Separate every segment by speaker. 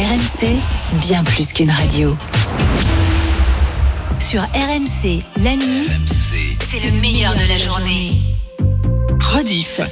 Speaker 1: RMC, bien plus qu'une radio. Sur RMC, la nuit, c'est le meilleur de la journée. Rediff.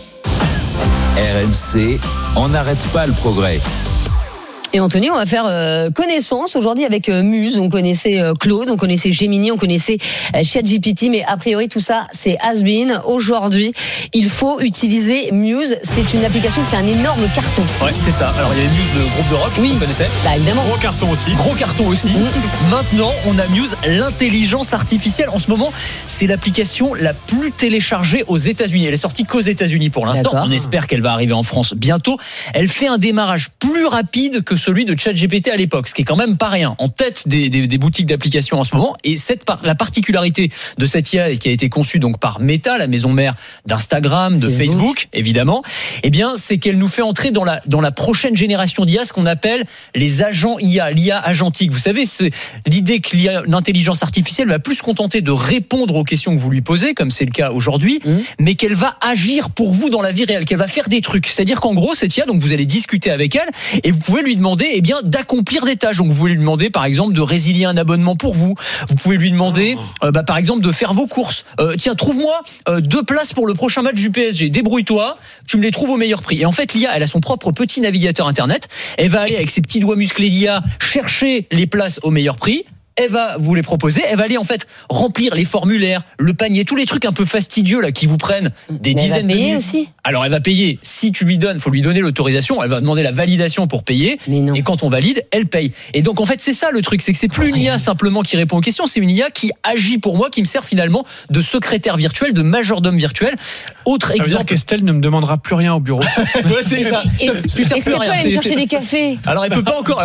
Speaker 2: RMC, on n'arrête pas le progrès.
Speaker 3: Et Anthony, on va faire connaissance aujourd'hui avec Muse. On connaissait Claude, on connaissait Gemini, on connaissait ChatGPT, mais a priori tout ça c'est has-been. Aujourd'hui, il faut utiliser Muse. C'est une application qui fait un énorme carton.
Speaker 4: Ouais, c'est ça. Alors il y avait Muse, le groupe de rock,
Speaker 3: oui,
Speaker 4: vous connaissez.
Speaker 3: Bah évidemment.
Speaker 4: Gros carton aussi. Maintenant, on a Muse, l'intelligence artificielle. En ce moment, c'est l'application la plus téléchargée aux États-Unis. Elle est sortie qu'aux États-Unis pour l'instant.
Speaker 3: D'accord.
Speaker 4: On espère qu'elle va arriver en France bientôt. Elle fait un démarrage plus rapide que celui de ChatGPT à l'époque, ce qui est quand même pas rien. En tête des boutiques d'applications en ce moment. Et la particularité de cette IA qui a été conçue donc par Meta, la maison mère d'Instagram, de Facebook, évidemment, eh bien, c'est qu'elle nous fait entrer dans la prochaine génération d'IA, ce qu'on appelle les agents IA, l'IA agentique. Vous savez, c'est l'idée que l'intelligence artificielle va plus se contenter de répondre aux questions que vous lui posez, comme c'est le cas aujourd'hui, mais qu'elle va agir pour vous dans la vie réelle, qu'elle va faire des trucs. C'est-à-dire qu'en gros, cette IA, donc vous allez discuter avec elle et vous pouvez lui demander d'accomplir des tâches. Donc vous pouvez lui demander par exemple de résilier un abonnement pour vous. Vous pouvez lui demander par exemple de faire vos courses. Tiens, trouve-moi 2 places pour le prochain match du PSG. Débrouille-toi, tu me les trouves au meilleur prix. Et en fait, l'IA, elle a son propre petit navigateur internet. Elle va aller avec ses petits doigts musclés d'IA chercher les places au meilleur prix. Elle va vous les proposer, elle va aller en fait remplir les formulaires, le panier, tous les trucs un peu fastidieux là qui vous prennent des dizaines de minutes.
Speaker 3: Aussi.
Speaker 4: Alors elle va payer, si tu lui donnes, faut lui donner l'autorisation, elle va demander la validation pour payer, et quand on valide, elle paye. Et donc en fait c'est ça le truc, c'est que c'est plus une IA simplement qui répond aux questions, c'est une IA qui agit pour moi, qui me sert finalement de secrétaire virtuel, de majordome virtuel. Autre exemple.
Speaker 5: Ça veut dire qu'Estelle ne me demandera plus rien au bureau.
Speaker 4: Ouais, c'est ça.
Speaker 3: Est-ce qu'elle peut aller me chercher des cafés?
Speaker 4: Alors elle peut pas encore.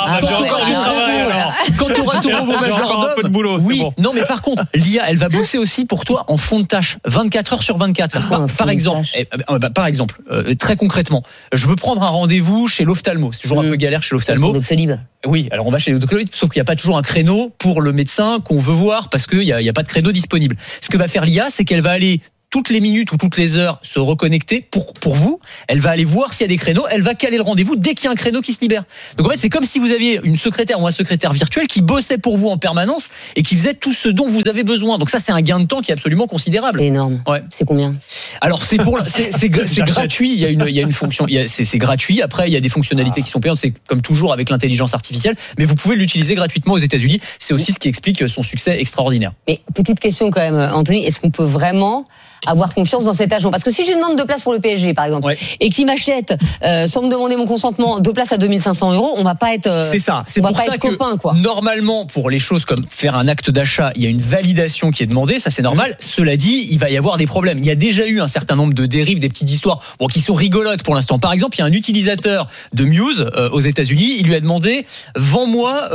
Speaker 4: Quand tu auras ton robot majordome,
Speaker 5: un peu de boulot,
Speaker 4: oui,
Speaker 5: bon.
Speaker 4: Non mais par contre, l'IA, elle va bosser aussi pour toi en fond de tâche, 24 heures sur 24. Par exemple, très concrètement, je veux prendre un rendez-vous chez l'ophtalmo. C'est toujours un peu galère chez l'ophtalmo. Oui, alors on va chez le docteur, sauf qu'il n'y a pas toujours un créneau pour le médecin qu'on veut voir parce qu'il n'y a pas de créneau disponible. Ce que va faire l'IA, c'est qu'elle va aller toutes les minutes ou toutes les heures se reconnecter pour vous. Elle va aller voir s'il y a des créneaux. Elle va caler le rendez-vous dès qu'il y a un créneau qui se libère. Donc en fait, c'est comme si vous aviez une secrétaire ou un secrétaire virtuel qui bossait pour vous en permanence et qui faisait tout ce dont vous avez besoin. Donc ça, c'est un gain de temps qui est absolument considérable.
Speaker 3: C'est énorme.
Speaker 4: Ouais.
Speaker 3: C'est combien?
Speaker 4: Alors c'est gratuit. Il y a une fonction. C'est gratuit. Après, il y a des fonctionnalités qui sont payantes. C'est comme toujours avec l'intelligence artificielle. Mais vous pouvez l'utiliser gratuitement aux États-Unis. C'est aussi ce qui explique son succès extraordinaire.
Speaker 3: Mais petite question quand même, Anthony. Est-ce qu'on peut vraiment avoir confiance dans cet agent? Parce que si je lui demande 2 places pour le PSG, par exemple, et qu'il m'achète, sans me demander mon consentement, 2 places à 2500 €, on va pas être.
Speaker 4: C'est ça. C'est pour ça que copains, quoi. Normalement, pour les choses comme faire un acte d'achat, il y a une validation qui est demandée. Ça, c'est normal. Cela dit, il va y avoir des problèmes. Il y a déjà eu un certain nombre de dérives, des petites histoires, qui sont rigolotes pour l'instant. Par exemple, il y a un utilisateur de Muse aux États-Unis. Il lui a demandé vends-moi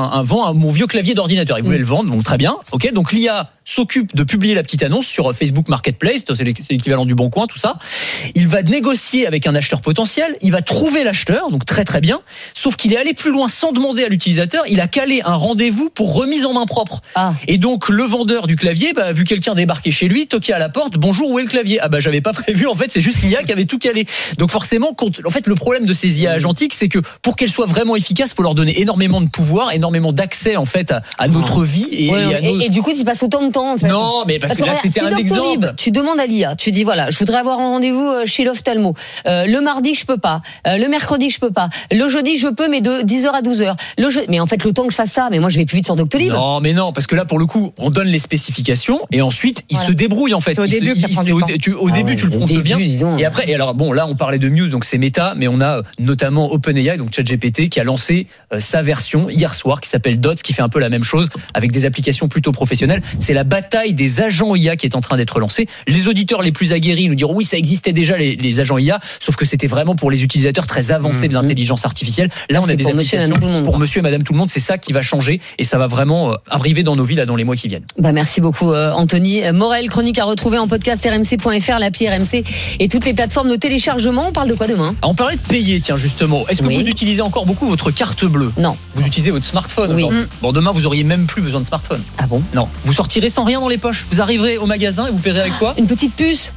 Speaker 4: mon vieux clavier d'ordinateur. Il voulait le vendre. Donc très bien. Ok. Donc l'IA s'occupe de publier la petite annonce sur Facebook Marketplace, c'est l'équivalent du Bon Coin, tout ça. Il va négocier avec un acheteur potentiel, il va trouver l'acheteur, donc très très bien, sauf qu'il est allé plus loin sans demander à l'utilisateur, il a calé un rendez-vous pour remise en main propre. Et donc le vendeur du clavier, a vu quelqu'un débarquer chez lui, toquer à la porte, bonjour, où est le clavier? J'avais pas prévu, en fait c'est juste l'IA qui avait tout calé. Donc forcément, en fait le problème de ces IA agentiques, c'est que pour qu'elles soient vraiment efficaces, il faut leur donner énormément de pouvoir, énormément d'accès en fait à notre vie.
Speaker 3: Et du coup, tu passes autant de temps en fait.
Speaker 4: Non, mais parce que là c'était un exemple.
Speaker 3: Tu demandes à l'IA, tu dis voilà, je voudrais avoir un rendez-vous chez l'ophtalmo. Le mardi je peux pas, le mercredi je peux pas, le jeudi je peux mais de 10h à 12h. Mais en fait le temps que je fasse ça, mais moi je vais plus vite sur Doctolib.
Speaker 4: Non, mais non, parce que là pour le coup, on donne les spécifications et ensuite il se débrouille en fait.
Speaker 6: C'est au début que ça prend du temps.
Speaker 4: Au début tu le comptes bien. Et après, et alors bon, là on parlait de Muse, donc c'est Meta, mais on a notamment OpenAI, donc ChatGPT, qui a lancé sa version hier soir qui s'appelle Dots, qui fait un peu la même chose avec des applications plutôt professionnelles. C'est la bataille des agents IA qui est en train d'être lancée. Les auditeurs les plus aguerris nous diront oui, ça existait déjà les agents IA, sauf que c'était vraiment pour les utilisateurs très avancés de l'intelligence artificielle. Là, on a des applications pour monsieur et madame tout le monde. C'est ça qui va changer et ça va vraiment arriver dans nos vies là dans les mois qui viennent.
Speaker 3: Merci beaucoup Anthony. Morel, chronique à retrouver en podcast rmc.fr, l'appli RMC et toutes les plateformes de téléchargement. On parle de quoi demain?
Speaker 4: On parlait de payer, tiens justement. Est-ce que vous utilisez encore beaucoup votre carte bleue?
Speaker 3: Non.
Speaker 4: Vous utilisez votre smartphone?
Speaker 3: Oui.
Speaker 4: Bon, demain vous auriez même plus besoin de smartphone.
Speaker 3: Ah bon?
Speaker 4: Non. Vous sortirez sans rien dans les poches. Vous arriverez au magasin et vous paierez avec quoi?
Speaker 3: Une petite puce?
Speaker 4: Non.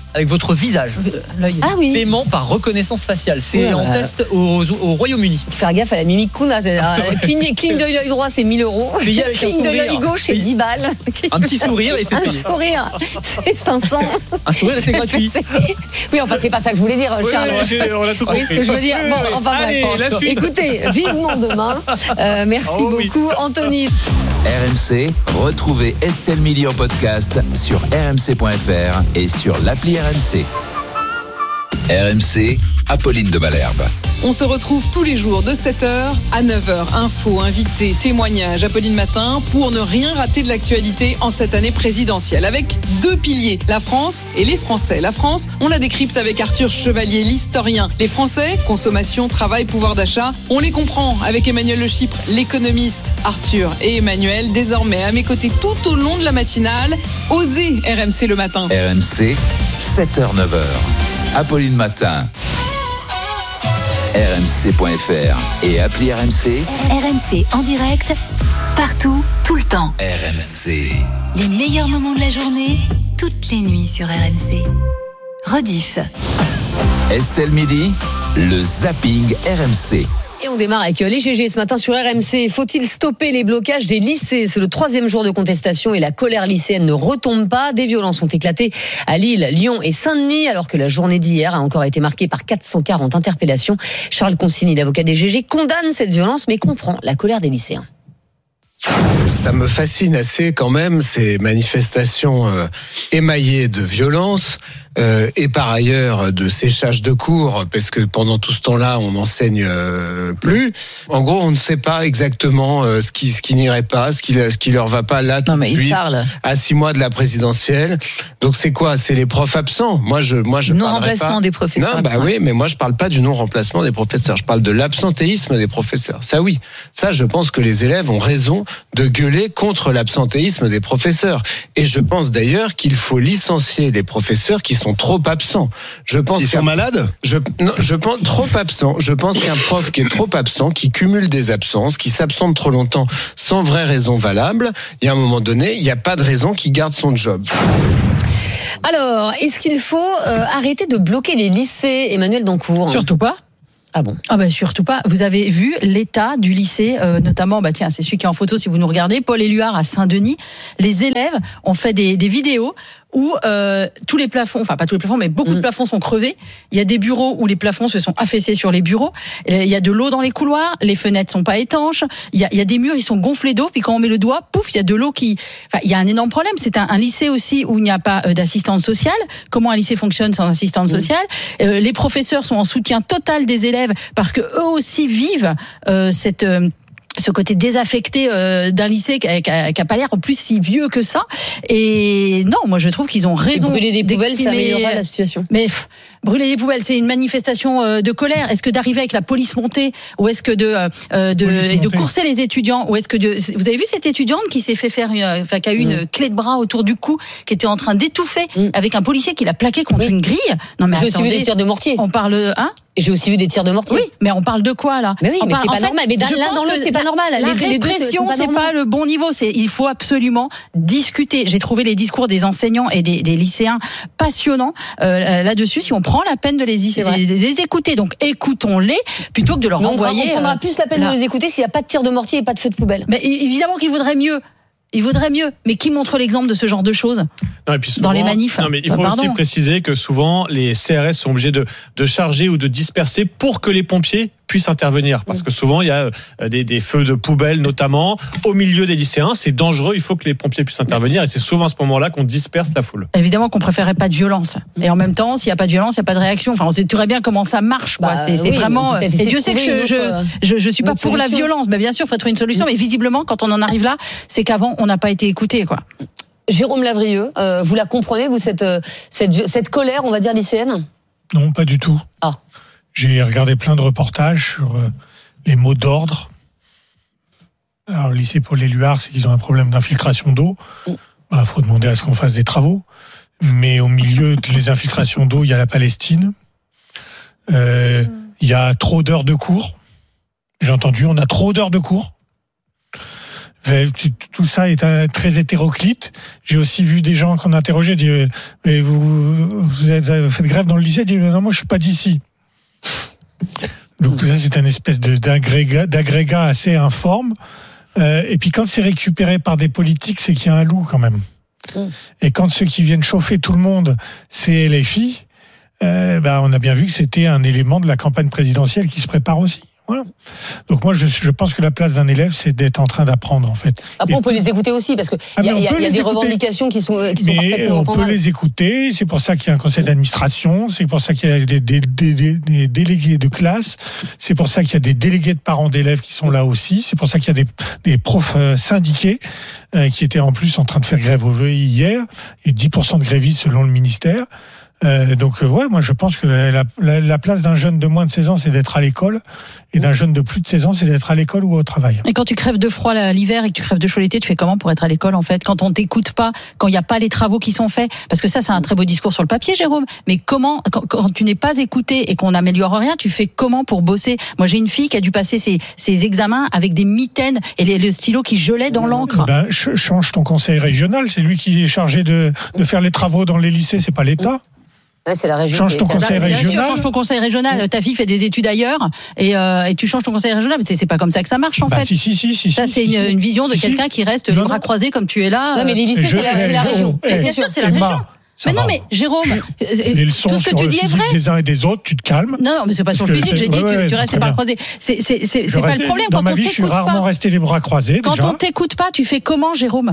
Speaker 4: avec votre visage.
Speaker 6: L'œil.
Speaker 3: Ah oui.
Speaker 4: Paiement par reconnaissance faciale. C'est en test au Royaume-Uni.
Speaker 3: Faire gaffe à la mimique qu'on a. Cligne de l'œil droit, c'est 1 000 €.
Speaker 4: Payé avec un
Speaker 3: Cligne de
Speaker 4: sourire.
Speaker 3: l'œil gauche, c'est 10 balles.
Speaker 4: Un petit sourire et c'est
Speaker 3: Un
Speaker 4: payé.
Speaker 3: sourire, c'est 500.
Speaker 4: Un sourire et c'est gratuit.
Speaker 3: Oui, enfin, c'est pas ça que je voulais dire, Charles.
Speaker 5: On a tout compris.
Speaker 3: Oui, ce que je veux dire. Bon, enfin,
Speaker 5: Allez,
Speaker 3: bref.
Speaker 5: la suite.
Speaker 3: Écoutez, vivement demain. Merci beaucoup, Anthony.
Speaker 2: RMC, retrouvez Estelle Midi en podcast sur rmc.fr et sur l'appli RMC. RMC, Apolline de Malherbe.
Speaker 7: On se retrouve tous les jours de 7h à 9h. Infos, invités, témoignages, Apolline Matin pour ne rien rater de l'actualité en cette année présidentielle. Avec 2 piliers, la France et les Français. La France, on la décrypte avec Arthur Chevalier, l'historien. Les Français, consommation, travail, pouvoir d'achat. On les comprend avec Emmanuel Le Chypre, l'économiste. Arthur et Emmanuel, désormais à mes côtés tout au long de la matinale. Osez RMC le matin.
Speaker 2: RMC, 7h-9h. Apolline Matin. RMC.fr et appli RMC.
Speaker 1: RMC en direct, partout, tout le temps.
Speaker 2: RMC.
Speaker 1: Les meilleurs moments de la journée, toutes les nuits sur RMC. Rediff.
Speaker 2: Estelle Midi, le zapping RMC.
Speaker 3: Et on démarre avec les GG ce matin sur RMC. Faut-il stopper les blocages des lycées ? C'est le 3e jour de contestation et la colère lycéenne ne retombe pas. Des violences ont éclaté à Lille, Lyon et Saint-Denis alors que la journée d'hier a encore été marquée par 440 interpellations. Charles Consigny, l'avocat des GG, condamne cette violence mais comprend la colère des lycéens.
Speaker 8: Ça me fascine assez quand même, ces manifestations émaillées de violence. Et par ailleurs de séchage de cours, parce que pendant tout ce temps-là, on n'enseigne plus. En gros, on ne sait pas exactement ce qui n'irait pas, ce qui leur va pas là tout de suite, à 6 mois de la présidentielle. Donc c'est quoi ? C'est les profs absents. Moi, je
Speaker 6: non-remplacement
Speaker 8: pas...
Speaker 6: des professeurs.
Speaker 8: Non, bah oui, mais moi je parle pas du non-remplacement des professeurs. Je parle de l'absentéisme des professeurs. Ça oui, ça je pense que les élèves ont raison de gueuler contre l'absentéisme des professeurs. Et je pense d'ailleurs qu'il faut licencier les professeurs qui sont trop absents. Je pense
Speaker 9: Ils sont malades ?
Speaker 8: Je pense trop absents. Je pense qu'un prof qui est trop absent, qui cumule des absences, qui s'absente trop longtemps sans vraie raison valable, il y a un moment donné, il n'y a pas de raison qu'il garde son job.
Speaker 3: Alors, est-ce qu'il faut arrêter de bloquer les lycées, Emmanuel Dancourt ?
Speaker 6: Surtout pas.
Speaker 3: Ah bon ?
Speaker 6: Ah ben surtout pas. Vous avez vu l'état du lycée, notamment, tiens, c'est celui qui est en photo si vous nous regardez, Paul Éluard à Saint-Denis. Les élèves ont fait des vidéos où tous les plafonds, enfin pas tous les plafonds, mais beaucoup de plafonds sont crevés. Il y a des bureaux où les plafonds se sont affaissés sur les bureaux. Il y a de l'eau dans les couloirs, les fenêtres sont pas étanches. Il y a des murs, ils sont gonflés d'eau. Puis quand on met le doigt, pouf, il y a de l'eau qui. Enfin, il y a un énorme problème. C'est un lycée aussi où il n'y a pas d'assistante sociale. Comment un lycée fonctionne sans assistante sociale ? Les professeurs sont en soutien total des élèves parce que eux aussi vivent ce côté désaffecté d'un lycée qui a pas l'air en plus si vieux que ça. Et non, moi je trouve qu'ils ont raison.
Speaker 3: Et brûler des poubelles, ça améliorera la situation.
Speaker 6: Mais brûler des poubelles, c'est une manifestation de colère. Est-ce que d'arriver avec la police montée, ou est-ce que de courser les étudiants, ou est-ce que vous avez vu cette étudiante qui s'est fait faire, qui a eu une clé de bras autour du cou, qui était en train d'étouffer avec un policier qui l'a plaqué contre une grille. Non mais
Speaker 3: j'ai aussi vu des tirs de mortier.
Speaker 6: On parle,
Speaker 3: Et j'ai aussi vu des tirs de mortier.
Speaker 6: Oui, mais on parle de quoi là ?
Speaker 3: Mais oui, mais c'est pas normal. Mais l'un dans l'autre, c'est pas normal.
Speaker 6: La répression, c'est pas le bon niveau. Il faut absolument discuter. J'ai trouvé les discours des enseignants et des lycéens passionnants là-dessus. Si on prend la peine de les écouter, donc écoutons-les plutôt que de leur envoyer.
Speaker 3: On prendra plus la peine de les écouter s'il n'y a pas de tir de mortier et pas de feu de poubelle.
Speaker 6: Mais évidemment qu'il vaudrait mieux. Il vaudrait mieux. Mais qui montre l'exemple de ce genre de choses dans les manifs ?
Speaker 5: Non, mais il faut aussi préciser que souvent, les CRS sont obligés de charger ou de disperser pour que les pompiers puissent intervenir. Parce que souvent, il y a des feux de poubelle, notamment, au milieu des lycéens. C'est dangereux, il faut que les pompiers puissent intervenir. Et c'est souvent à ce moment-là qu'on disperse la foule.
Speaker 6: Évidemment qu'on préférait pas de violence. Et en même temps, s'il n'y a pas de violence, il n'y a pas de réaction. Enfin, on sait très bien comment ça marche. C'est vraiment... Et Dieu sait que je suis pas pour la violence. Bien sûr, il faut trouver une solution. Mais visiblement, quand on en arrive là, c'est qu'avant, on n'a pas été écouté, quoi.
Speaker 3: Jérôme Lavrieux, vous la comprenez, vous, cette colère, on va dire, lycéenne ?
Speaker 10: Non, pas du tout.
Speaker 3: Ah.
Speaker 10: J'ai regardé plein de reportages sur les mots d'ordre. Alors, le lycée Paul Éluard, c'est qu'ils ont un problème d'infiltration d'eau. Faut demander à ce qu'on fasse des travaux. Mais au milieu des infiltrations d'eau, il y a la Palestine. Il y a trop d'heures de cours. J'ai entendu, on a trop d'heures de cours. Tout ça est très hétéroclite. J'ai aussi vu des gens qu'on interrogeait dire mais vous faites grève dans le lycée, disent non, moi je suis pas d'ici. Donc tout ça c'est un espèce d'agrégat assez informe. Et puis quand c'est récupéré par des politiques, c'est qu'il y a un loup quand même. Et quand ceux qui viennent chauffer tout le monde, c'est LFI, on a bien vu que c'était un élément de la campagne présidentielle qui se prépare aussi. Voilà. Donc moi, je pense que la place d'un élève, c'est d'être en train d'apprendre, en fait.
Speaker 3: Après, on peut les écouter aussi, parce qu'il y a des revendications qui sont parfaitement
Speaker 10: on
Speaker 3: entendables.
Speaker 10: peut les écouter, c'est pour ça qu'il y a un conseil d'administration, c'est pour ça qu'il y a des délégués de classe, c'est pour ça qu'il y a des délégués de parents d'élèves qui sont là aussi, c'est pour ça qu'il y a des profs syndiqués qui étaient en plus en train de faire grève au jeu hier, et 10% de grévistes selon le ministère. Moi je pense que la place d'un jeune de moins de 16 ans, c'est d'être à l'école, et d'un jeune de plus de 16 ans, c'est d'être à l'école ou au travail.
Speaker 6: Et quand tu crèves de froid l'hiver et que tu crèves de chaud l'été, tu fais comment pour être à l'école en fait? Quand on t'écoute pas, quand il n'y a pas les travaux qui sont faits, parce que ça c'est un très beau discours sur le papier, Jérôme, mais comment, quand tu n'es pas écouté et qu'on n'améliore rien, tu fais comment pour bosser? Moi j'ai une fille qui a dû passer ses examens avec des mitaines et le stylo qui gelait dans l'encre.
Speaker 10: Change ton conseil régional, c'est lui qui est chargé de faire les travaux dans les lycées, c'est pas l'État.
Speaker 3: Ouais, c'est la région.
Speaker 10: Change ton conseil régional.
Speaker 6: Bien sûr, change ton conseil régional. Ta fille fait des études ailleurs et tu changes ton conseil régional. Mais c'est pas comme ça que ça marche en fait.
Speaker 10: Si.
Speaker 6: Ça c'est une vision de quelqu'un qui reste les bras croisés comme tu es là.
Speaker 3: Non mais les lycées c'est la région.
Speaker 6: C'est sûr, c'est la région. Mais non, mais Jérôme,
Speaker 10: les leçons
Speaker 6: tout ce que tu dis est vrai.
Speaker 10: Des uns et des autres, tu te calmes.
Speaker 6: Non, mais c'est pas sur le physique. J'ai dit tu restes les bras croisés. C'est pas le problème.
Speaker 10: Dans ma vie, je suis rarement resté les bras croisés.
Speaker 6: Quand on t'écoute pas, tu fais comment, Jérôme?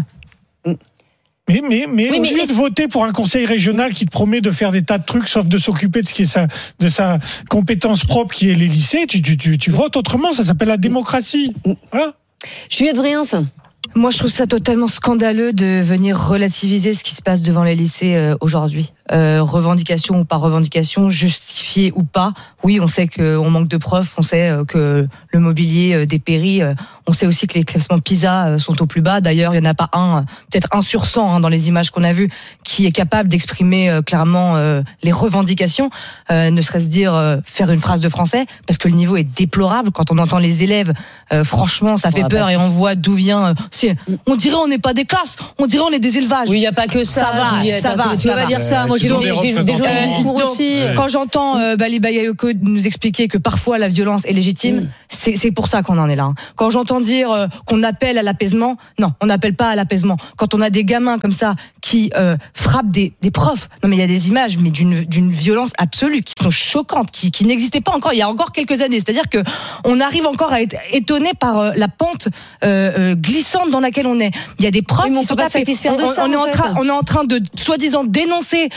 Speaker 10: Mais au lieu de voter pour un conseil régional qui te promet de faire des tas de trucs, sauf de s'occuper de ce qui est de sa compétence propre, qui est les lycées, tu votes autrement. Ça s'appelle la démocratie. Voilà.
Speaker 3: Juliette Vriens.
Speaker 9: Moi, je trouve ça totalement scandaleux de venir relativiser ce qui se passe devant les lycées aujourd'hui. Revendication ou pas revendication, justifiée ou pas. Oui, on sait qu'on manque de profs, on sait que le mobilier dépérit, on sait aussi que les classements PISA sont au plus bas. D'ailleurs, il n'y en a pas peut-être 1 sur 100 dans les images qu'on a vues, qui est capable d'exprimer clairement les revendications, ne serait-ce dire faire une phrase de français, parce que le niveau est déplorable. Quand on entend les élèves, franchement, ça fait peur et on voit d'où vient... on dirait on n'est pas des classes, on dirait on est des élevages.
Speaker 3: Oui, il n'y a pas que ça.
Speaker 9: Ça va.
Speaker 3: Tu vas pas dire ça. Moi, j'ai des jolis discours aussi.
Speaker 9: Quand j'entends Bali Bagayoko nous expliquer que parfois la violence est légitime, c'est pour ça qu'on en est là. Quand j'entends dire qu'on appelle à l'apaisement, non, on n'appelle pas à l'apaisement. Quand on a des gamins comme ça qui frappent des profs, non mais il y a des images mais d'une violence absolue qui sont choquantes, qui n'existaient pas encore il y a encore quelques années. C'est-à-dire que on arrive encore à être étonné par la pente glissante dans laquelle on est. Il y a des profs qui sont pas satisfaits de ça. On est en train de soi-disant dénoncer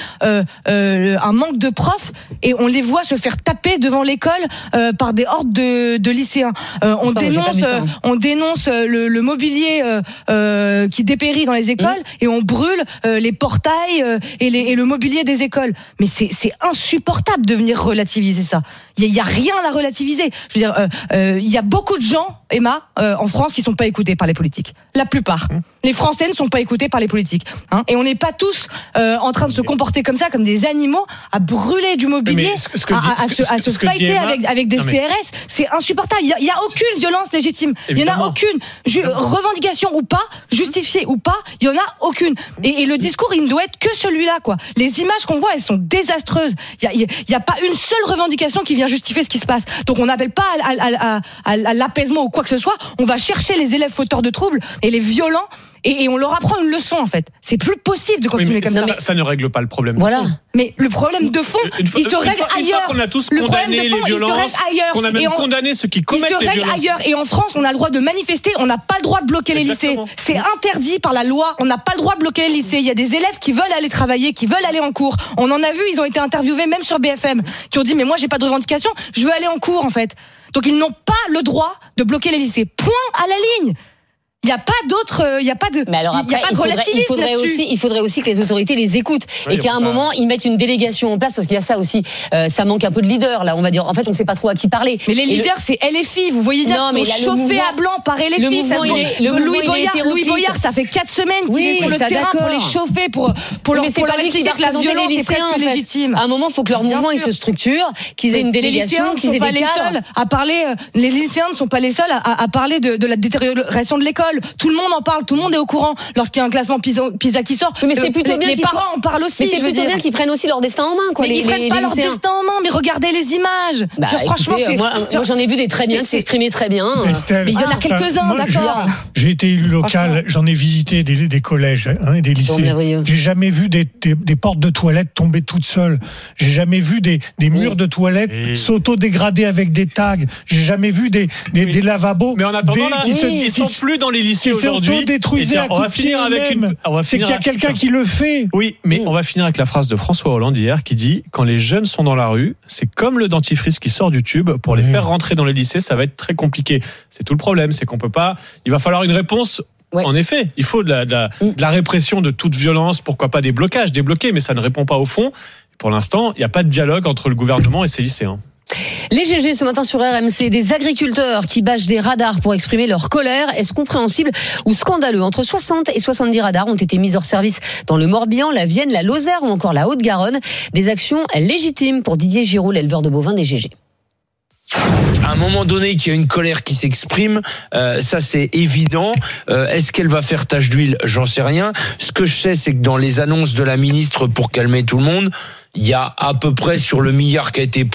Speaker 9: un manque de profs et on les voit se faire taper devant l'école par des hordes de lycéens. On dénonce le mobilier qui dépérit dans les écoles et on brûle les portails et le mobilier des écoles. Mais c'est insupportable de venir relativiser ça. Il y a rien à relativiser. Je veux dire, il y a beaucoup de gens, Emma, en France, qui sont pas écoutés par les politiques. La plupart. Les Français ne sont pas écoutés par les politiques. Et on n'est pas tous en train de se comporter comme ça, comme des animaux, à brûler du mobilier, à se fighter avec des CRS. C'est insupportable. Il y a aucune violence légitime.
Speaker 5: Évidemment.
Speaker 9: Il y en a aucune. Revendication ou pas, justifiée ou pas, il y en a aucune. Et le discours, il ne doit être que celui-là, quoi. Les images qu'on voit, elles sont désastreuses. Il y a pas une seule revendication qui vient justifier ce qui se passe. Donc on n'appelle pas à l'apaisement ou quoi que ce soit. On va chercher les élèves fauteurs de troubles et les violents. Et on leur apprend une leçon en fait. C'est plus possible de continuer comme ça.
Speaker 5: Ça ne règle pas le problème.
Speaker 3: Voilà.
Speaker 9: Mais le problème de fond, il se règle ailleurs.
Speaker 5: Une fois qu'on a tous condamné les violences, qu'on a même condamné ceux qui commettent les violences. Il se règle
Speaker 9: ailleurs. Et en France, on a le droit de manifester. On n'a pas le droit de bloquer les lycées. C'est interdit par la loi. On n'a pas le droit de bloquer les lycées. Il y a des élèves qui veulent aller travailler, qui veulent aller en cours. On en a vu. Ils ont été interviewés même sur BFM, qui ont dit mais moi j'ai pas de revendication. Je veux aller en cours en fait. Donc ils n'ont pas le droit de bloquer les lycées. Point à la ligne. Il n'y a pas d'autre, il n'y a pas de,
Speaker 3: mais alors après, il faudrait aussi que les autorités les écoutent et qu'à un moment ils mettent une délégation en place parce qu'il y a ça aussi, ça manque un peu de leader là, on va dire. En fait, on ne sait pas trop à qui parler.
Speaker 9: Mais les leaders, c'est LFI, vous voyez bien, ils sont chauffés à blanc par LFI. Louis Boyard, ça fait 4 semaines qu'il est sur le terrain pour les chauffer, pour leur expliquer que la violence est presque légitime.
Speaker 3: À un moment, il faut que leur mouvement il se structure, qu'ils aient une délégation, qu'ils aient des cadres.
Speaker 9: Les lycéens ne sont pas les seuls à parler de la détérioration de l'école. l'école, tout le monde en parle, tout le monde est au courant. Lorsqu'il y a un classement PISA qui sort,
Speaker 3: mais c'est plutôt bien
Speaker 9: les parents en parlent aussi.
Speaker 3: Mais c'est plutôt bien qu'ils prennent aussi leur destin en main, quoi.
Speaker 9: Mais ils prennent pas leur destin en main, mais regardez les images.
Speaker 3: Franchement, moi j'en ai vu des très bien qui s'exprimaient très bien.
Speaker 10: Estelle,
Speaker 9: mais il y en a quelques-uns, d'accord.
Speaker 10: J'ai été élu local, j'en ai visité des collèges et des lycées. J'ai jamais vu des portes de toilettes tomber toutes seules. J'ai jamais vu des murs de toilettes s'auto-dégrader avec des tags. J'ai jamais vu des lavabos.
Speaker 5: Mais en attendant, ils sont plus dans les lycées aujourd'hui.
Speaker 10: Ils s'auto-détruisaient à coups de pied eux-mêmes. C'est qu'il y a quelqu'un qui le fait.
Speaker 5: Oui, mais on va finir avec la phrase de François Hollande hier qui dit « Quand les jeunes sont dans la rue, c'est comme le dentifrice qui sort du tube. Pour les faire rentrer dans les lycées, ça va être très compliqué. » C'est tout le problème, c'est qu'on peut pas... Il va falloir une réponse... Ouais. En effet, il faut de la répression de toute violence, pourquoi pas des blocages, débloquer, mais ça ne répond pas au fond. Pour l'instant, il n'y a pas de dialogue entre le gouvernement et ses lycéens.
Speaker 3: Les GG ce matin sur RMC, des agriculteurs qui bâchent des radars pour exprimer leur colère. Est-ce compréhensible ou scandaleux? Entre 60 et 70 radars ont été mis hors service dans le Morbihan, la Vienne, la Lozère ou encore la Haute-Garonne. Des actions légitimes pour Didier Giraud, l'éleveur de bovins des GG.
Speaker 11: À un moment donné, qu'il y a une colère qui s'exprime, ça c'est évident. Est-ce qu'elle va faire tache d'huile? J'en sais rien. Ce que je sais, c'est que dans les annonces de la ministre pour calmer tout le monde, il y a à peu près sur le milliard qui a été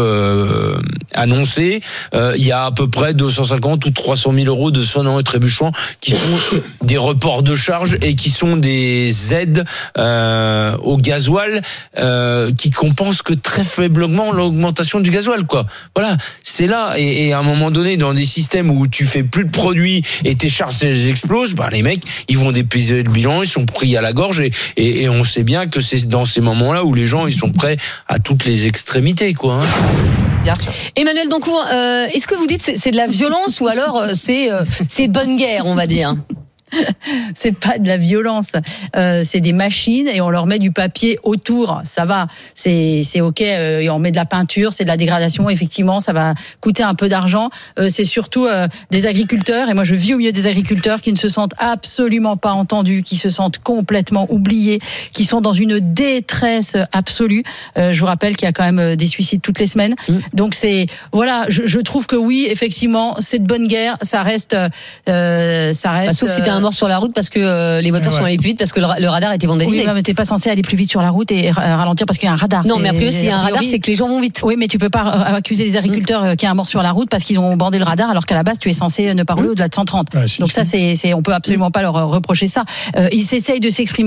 Speaker 11: annoncé, il y a à peu près 250 ou 300 000 euros de sonnants et trébuchants qui sont des reports de charges et qui sont des aides au gasoil qui compensent que très faiblement l'augmentation du gasoil, quoi. Voilà, c'est là. Et à un moment donné, dans des systèmes où tu fais plus de produits et tes charges explosent, les mecs, ils vont dépiser le bilan, ils sont pris à la gorge et on sait bien que c'est dans ces moments-là où les gens ils sont prêts à toutes les extrémités, quoi.
Speaker 3: Bien sûr. Emmanuel Dancourt, est-ce que vous dites c'est de la violence ou alors c'est de bonne guerre, on va dire?
Speaker 6: C'est pas de la violence, c'est des machines et on leur met du papier autour. Ça va, c'est ok. Et on met de la peinture, c'est de la dégradation. Effectivement, ça va coûter un peu d'argent. C'est surtout des agriculteurs. Et moi, je vis au milieu des agriculteurs qui ne se sentent absolument pas entendus, qui se sentent complètement oubliés, qui sont dans une détresse absolue. Je vous rappelle qu'il y a quand même des suicides toutes les semaines. Donc c'est voilà. Je trouve que oui, effectivement, c'est de bonne guerre. Ça reste.
Speaker 3: Sauf si t'es un mort sur la route parce que les voitures sont allées plus vite parce que le radar était vandalisé.
Speaker 6: Oui, mais t'es pas censé aller plus vite sur la route et ralentir parce qu'il y a un radar.
Speaker 3: Non, mais après s'il y a un radar, c'est que les gens vont vite.
Speaker 6: Oui, mais tu peux pas accuser les agriculteurs qu'il y a un mort sur la route parce qu'ils ont bandé le radar alors qu'à la base tu es censé ne pas rouler au-delà de 130. Donc ça, on peut absolument pas leur reprocher ça. Ils essayent de s'exprimer